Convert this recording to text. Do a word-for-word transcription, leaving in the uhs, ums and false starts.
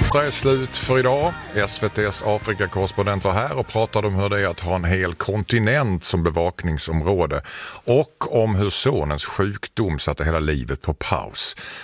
Extra är slut för idag. S V T:s Afrikakorrespondent var här och pratade om hur det är att ha en hel kontinent som bevakningsområde och om hur sonens sjukdom satte hela livet på paus.